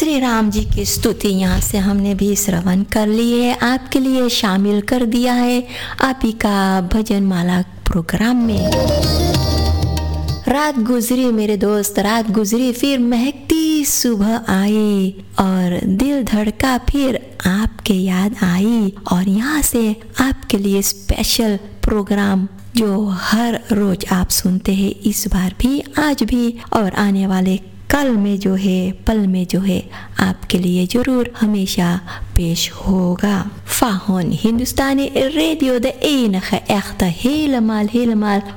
श्री राम जी की स्तुति यहाँ से हमने भी श्रवण कर ली है, आपके लिए शामिल कर दिया है आप ही का भजन माला प्रोग्राम में। रात गुजरी मेरे दोस्त, रात गुजरी फिर महकती सुबह आई और दिल धड़का फिर आपके याद आई। और यहाँ से आपके लिए स्पेशल प्रोग्राम जो हर रोज आप सुनते हैं, इस बार भी, आज भी और आने वाले कल में जो है, पल में जो है, आपके लिए जरूर हमेशा पेश होगा। Van Hindustaani Radio, de enige echte helemaal